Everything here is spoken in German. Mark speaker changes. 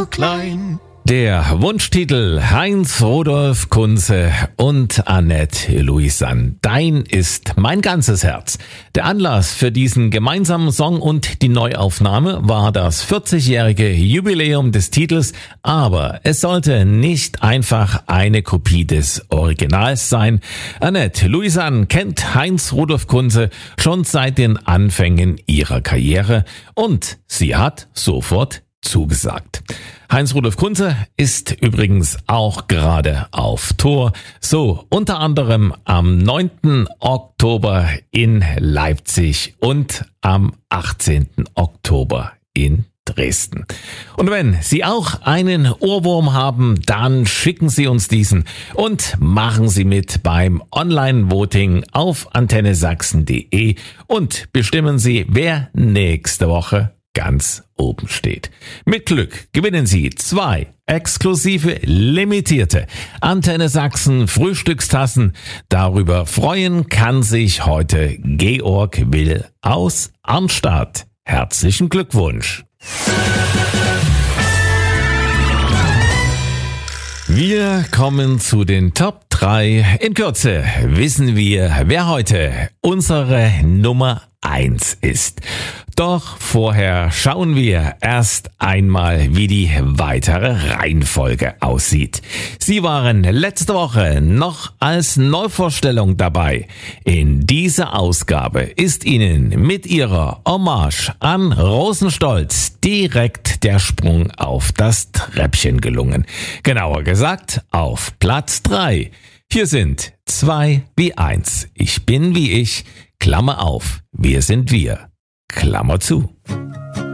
Speaker 1: so klein.
Speaker 2: Der Wunschtitel Heinz Rudolf Kunze und Annette Louisanne. Dein ist mein ganzes Herz. Der Anlass für diesen gemeinsamen Song und die Neuaufnahme war das 40-jährige Jubiläum des Titels, aber es sollte nicht einfach eine Kopie des Originals sein. Annette Louisanne kennt Heinz Rudolf Kunze schon seit den Anfängen ihrer Karriere und sie hat sofort zugesagt. Heinz Rudolf Kunze ist übrigens auch gerade auf Tour, so unter anderem am 9. Oktober in Leipzig und am 18. Oktober in Dresden. Und wenn Sie auch einen Ohrwurm haben, dann schicken Sie uns diesen und machen Sie mit beim Online-Voting auf antennesachsen.de und bestimmen Sie, wer nächste Woche ganz oben steht. Mit Glück gewinnen Sie 2 exklusive, limitierte Antenne Sachsen Frühstückstassen. Darüber freuen kann sich heute Georg Will aus Arnstadt. Herzlichen Glückwunsch! Wir kommen zu den Top 3. In Kürze wissen wir, wer heute unsere Nummer 1 ist. Doch vorher schauen wir erst einmal, wie die weitere Reihenfolge aussieht. Sie waren letzte Woche noch als Neuvorstellung dabei. In dieser Ausgabe ist Ihnen mit ihrer Hommage an Rosenstolz direkt der Sprung auf das Treppchen gelungen. Genauer gesagt auf Platz 3. Hier sind 2 wie 1. Ich bin wie ich, Klammer auf, wir sind wir, Klammer zu.